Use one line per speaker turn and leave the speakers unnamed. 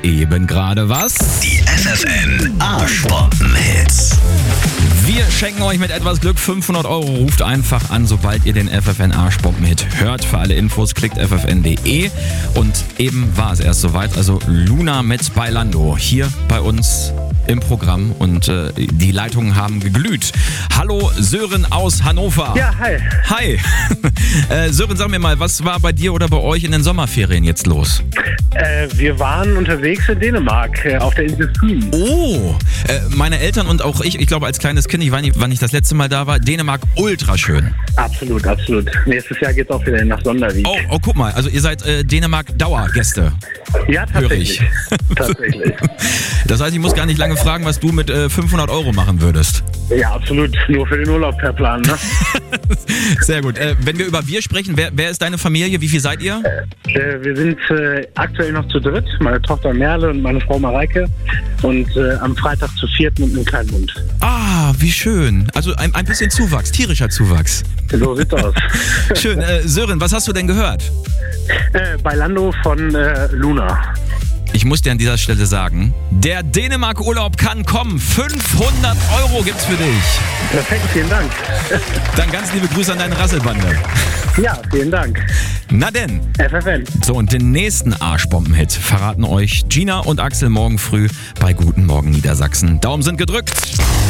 eben gerade was?
Die FFN Arschbomben-Hits.
Wir schenken euch mit etwas Glück 500 €. Ruft einfach an, sobald ihr den FFN Arschbomben-Hit hört. Für alle Infos klickt ffn.de. Und eben war es erst soweit. Also Luna mit Bailando hier bei uns im Programm und die Leitungen haben geglüht. Hallo Sören aus Hannover.
Ja, hi.
Hi. Sören, sag mir mal, was war bei dir oder bei euch in den Sommerferien jetzt los?
Wir waren unterwegs in Dänemark auf der Insel Fyn.
Oh, meine Eltern und auch ich glaube als kleines Kind, ich weiß nicht, wann ich das letzte Mal da war, Dänemark ultra schön.
Absolut, absolut. Nächstes Jahr geht's auch wieder nach Sonderwieg.
Oh, guck mal, also ihr seid Dänemark Dauergäste.
Ja, tatsächlich. Tatsächlich.
Das heißt, ich muss gar nicht lange fragen, was du mit 500 € machen würdest.
Ja, absolut. Nur für den Urlaub per Plan, ne?
Sehr gut. Wenn wir über wir sprechen, wer ist deine Familie? Wie viel seid ihr?
Wir sind aktuell noch zu dritt. Meine Tochter Merle und meine Frau Mareike. Und am Freitag zu viert mit einem kleinen Hund.
Ah, wie schön. Also ein bisschen Zuwachs, tierischer Zuwachs.
So sieht's aus.
Schön. Sören, was hast du denn gehört?
Bailando von Luna.
Ich muss dir an dieser Stelle sagen, der Dänemark-Urlaub kann kommen. 500 € gibt's für dich.
Perfekt, vielen Dank.
Dann ganz liebe Grüße an deine Rasselbande.
Ja, vielen Dank.
Na denn.
FFN.
So, und den nächsten Arschbomben-Hit verraten euch Gina und Axel morgen früh bei Guten Morgen Niedersachsen. Daumen sind gedrückt.